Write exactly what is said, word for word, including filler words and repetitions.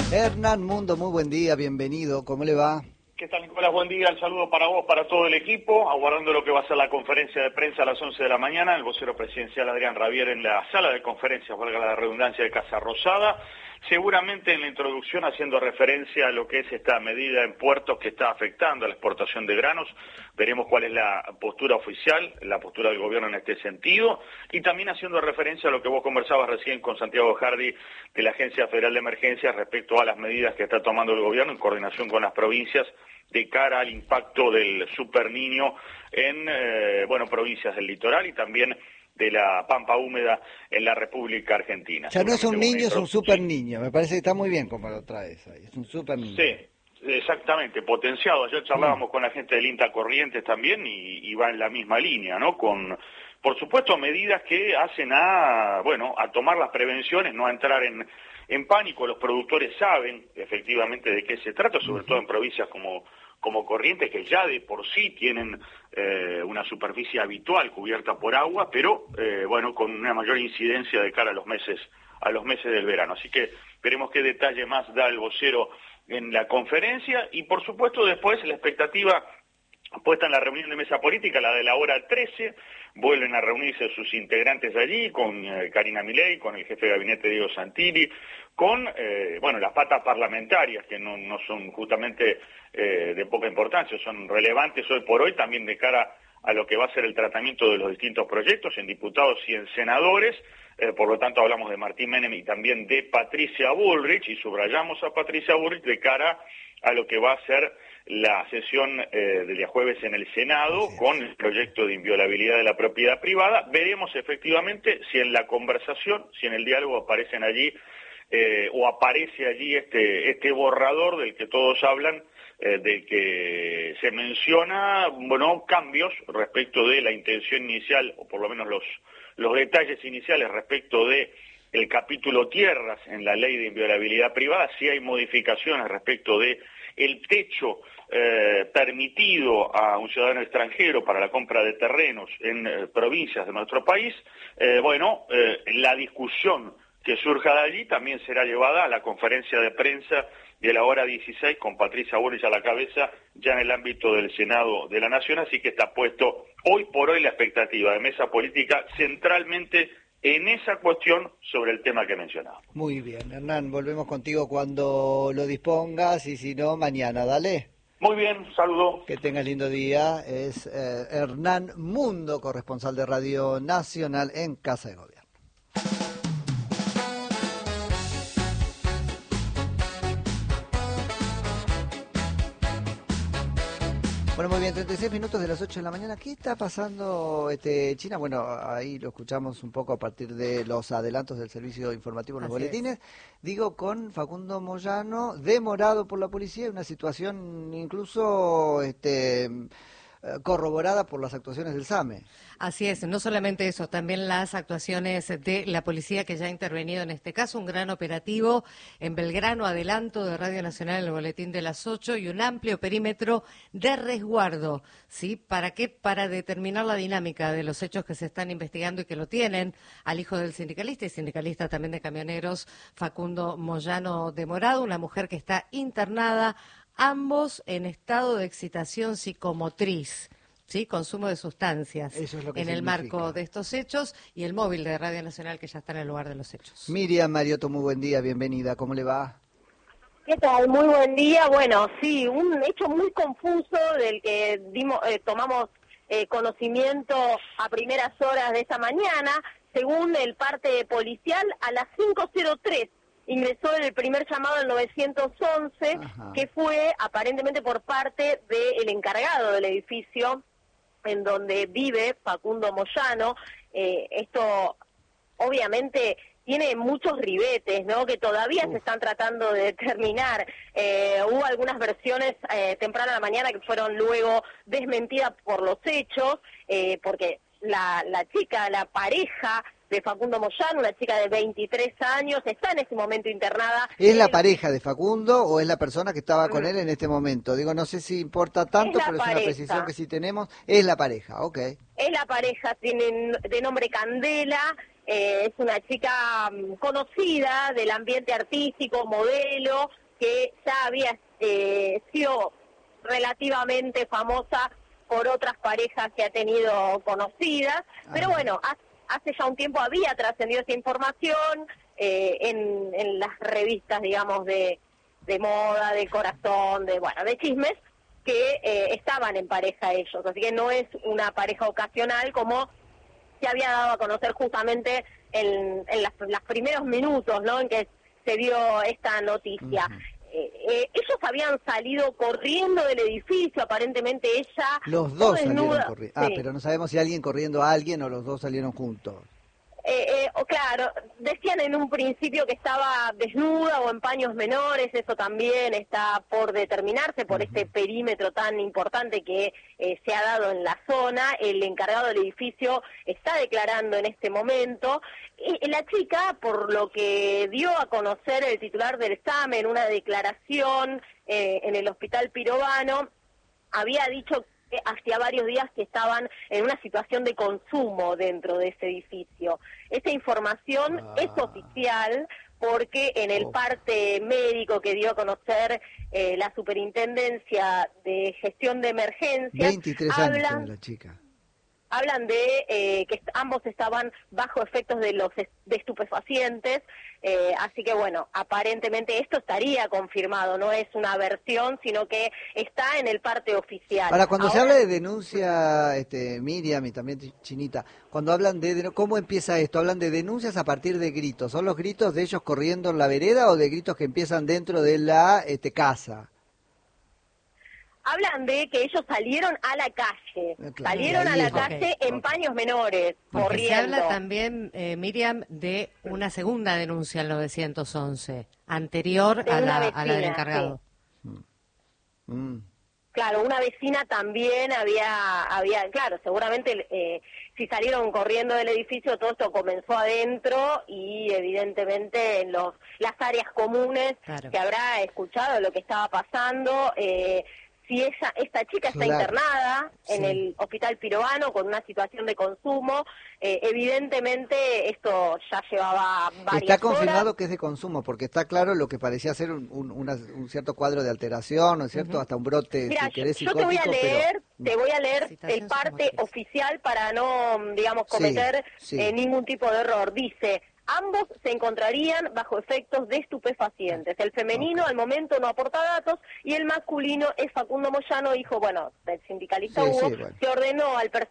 Hernán Mundo, muy buen día, bienvenido, ¿cómo le va? ¿Qué tal, Nicolás? Buen día, el saludo para vos, para todo el equipo, aguardando lo que va a ser la conferencia de prensa a las once de la mañana, el vocero presidencial Adrián Rabier en la sala de conferencias, valga la redundancia, de Casa Rosada, seguramente en la introducción haciendo referencia a lo que es esta medida en puertos que está afectando a la exportación de granos. Veremos cuál es la postura oficial, la postura del gobierno en este sentido, y también haciendo referencia a lo que vos conversabas recién con Santiago Jardi de la Agencia Federal de Emergencias respecto a las medidas que está tomando el gobierno en coordinación con las provincias de cara al impacto del Super Niño en eh, bueno, provincias del litoral y también de la Pampa Húmeda en la República Argentina. Ya no es un niño, es un super sí. niño. Me parece que está muy bien como lo traes ahí. Es un super niño. Sí, exactamente, potenciado. Ayer charlábamos mm. con la gente del INTA Corrientes también y, y va en la misma línea, ¿no? Con, por supuesto, medidas que hacen a, bueno, a tomar las prevenciones, no a entrar en, en pánico. Los productores saben efectivamente de qué se trata, sobre uh-huh. todo en provincias como como Corrientes, que ya de por sí tienen eh, una superficie habitual cubierta por agua, pero eh, bueno, con una mayor incidencia de cara a los meses a los meses del verano. Así que veremos qué detalle más da el vocero en la conferencia y por supuesto después la expectativa puesta en la reunión de mesa política, la de la hora trece, vuelven a reunirse sus integrantes allí, con eh, Karina Milei, con el jefe de gabinete Diego Santilli, con, eh, bueno, las patas parlamentarias, que no, no son justamente eh, de poca importancia, son relevantes hoy por hoy, también de cara a lo que va a ser el tratamiento de los distintos proyectos en diputados y en senadores, eh, por lo tanto hablamos de Martín Menem y también de Patricia Bullrich, y subrayamos a Patricia Bullrich de cara a lo que va a ser la sesión eh, del día jueves en el Senado con el proyecto de inviolabilidad de la propiedad privada. Veremos efectivamente si en la conversación, si en el diálogo aparecen allí eh, o aparece allí este, este borrador del que todos hablan, eh, del que se menciona, bueno, cambios respecto de la intención inicial, o por lo menos los, los detalles iniciales respecto de el capítulo tierras en la ley de inviolabilidad privada, si hay modificaciones respecto de el techo eh, permitido a un ciudadano extranjero para la compra de terrenos en eh, provincias de nuestro país, eh, bueno, eh, la discusión que surja de allí también será llevada a la conferencia de prensa de la hora dieciséis con Patricia Bullrich a la cabeza ya en el ámbito del Senado de la Nación, así que está puesto hoy por hoy la expectativa de mesa política centralmente en esa cuestión sobre el tema que mencionaba. Muy bien, Hernán, volvemos contigo cuando lo dispongas y si no, mañana, dale. Muy bien, saludo. Que tengas lindo día. Es eh, Hernán Mundo, corresponsal de Radio Nacional en Casa de Gobierno. Bueno, muy bien, treinta y seis minutos de las ocho de la mañana. ¿Qué está pasando, este, China? Bueno, ahí lo escuchamos un poco a partir de los adelantos del servicio informativo en los Así boletines. Es. Digo, con Facundo Moyano, demorado por la policía, una situación incluso este, corroborada por las actuaciones del SAME. Así es, no solamente eso, también las actuaciones de la policía que ya ha intervenido en este caso, un gran operativo en Belgrano, adelanto de Radio Nacional en el boletín de las ocho y un amplio perímetro de resguardo, ¿sí? ¿Para qué? Para determinar la dinámica de los hechos que se están investigando y que lo tienen al hijo del sindicalista y sindicalista también de camioneros, Facundo Moyano de Morado, una mujer que está internada, ambos en estado de excitación psicomotriz. Sí, consumo de sustancias Eso es lo que en significa. El marco de estos hechos y el móvil de Radio Nacional que ya está en el lugar de los hechos. Miriam Mariotto, muy buen día, bienvenida, ¿cómo le va? ¿Qué tal? Muy buen día. Bueno, sí, un hecho muy confuso del que dimos, eh, tomamos eh, conocimiento a primeras horas de esta mañana. Según el parte policial, a las cinco cero tres ingresó el primer llamado al nueve once, Ajá. que fue aparentemente por parte del encargado del edificio en donde vive Facundo Moyano. Eh, esto obviamente tiene muchos ribetes, ¿no?, que todavía Uf. se están tratando de determinar. Eh, hubo algunas versiones eh, temprano a la mañana que fueron luego desmentidas por los hechos, eh, porque la, la chica, la pareja de Facundo Moyano, una chica de veintitrés años, está en este momento internada. ¿Es la pareja de Facundo o es la persona que estaba con él en este momento? Digo, no sé si importa tanto, pero es una precisión que sí tenemos. Es la pareja, ok. Es la pareja, tienen de nombre Candela, eh, es una chica um, conocida del ambiente artístico, modelo, que ya había eh, sido relativamente famosa por otras parejas que ha tenido conocidas, ah. pero bueno, hace, hace ya un tiempo había trascendido esa información eh, en, en las revistas, digamos, de, de moda, de corazón, de bueno, de chismes, que eh, estaban en pareja ellos, así que no es una pareja ocasional como se había dado a conocer justamente en, en las, los primeros minutos, ¿no?, en que se dio esta noticia. Uh-huh. eh, eh, ellos habían salido corriendo del edificio, aparentemente ella... Los dos salieron corriendo. Ah, sí. Pero no sabemos si alguien corriendo a alguien o los dos salieron juntos. Eh, eh, o claro, decían en un principio que estaba desnuda o en paños menores, eso también está por determinarse por uh-huh. este perímetro tan importante que eh, se ha dado en la zona. El encargado del edificio está declarando en este momento. Y la chica, por lo que dio a conocer el titular del SAME en una declaración eh, en el Hospital Pirovano, había dicho que hacía varios días que estaban en una situación de consumo dentro de ese edificio. Esta información ah. es oficial porque en el oh. parte médico que dio a conocer eh, la Superintendencia de Gestión de Emergencias, veintitrés años tiene la chica. Hablan de eh, que ambos estaban bajo efectos de los de estupefacientes, eh, así que bueno, aparentemente esto estaría confirmado, no es una versión, sino que está en el parte oficial. Ahora, cuando Ahora, se habla de denuncia, este, Miriam y también Chinita, cuando hablan de, de, ¿cómo empieza esto? ¿Hablan de denuncias a partir de gritos? ¿Son los gritos de ellos corriendo en la vereda o de gritos que empiezan dentro de la este, casa? Hablan de que ellos salieron a la calle, claro, salieron a la calle okay. en paños menores, Porque corriendo. Se habla también, eh, Miriam, de una segunda denuncia al nueve once, anterior a la, vecina, a la del encargado. Sí. Mm. Claro, una vecina también había, había claro, seguramente eh, si salieron corriendo del edificio, todo esto comenzó adentro y evidentemente en los las áreas comunes claro. se habrá escuchado lo que estaba pasando. Eh, Si ella, esta chica está claro. internada en sí. el Hospital Pirovano con una situación de consumo, eh, evidentemente esto ya llevaba varias Está confirmado horas. que es de consumo, porque está claro lo que parecía ser un, un, una, un cierto cuadro de alteración, ¿no es cierto? Uh-huh. Hasta un brote, Mira, si querés, yo, yo te voy a leer, pero... te voy a leer el parte oficial para no, digamos, cometer sí, sí. Eh, ningún tipo de error. Dice... Ambos se encontrarían bajo efectos de estupefacientes. El femenino okay. al momento no aporta datos y el masculino es Facundo Moyano, hijo, bueno, del sindicalista sí, Hugo, sí, bueno. que ordenó al personal